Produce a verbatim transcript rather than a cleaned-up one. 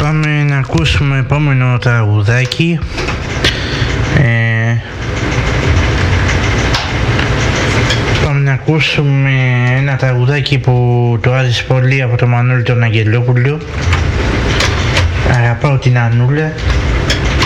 πάμε να ακούσουμε επόμενο τραγουδάκι. Ε, πάμε να ακούσουμε ένα τραγουδάκι που το άρεσε πολύ από τον Μανώλη τον Αγγελόπουλο. Αγαπάω την Ανούλα.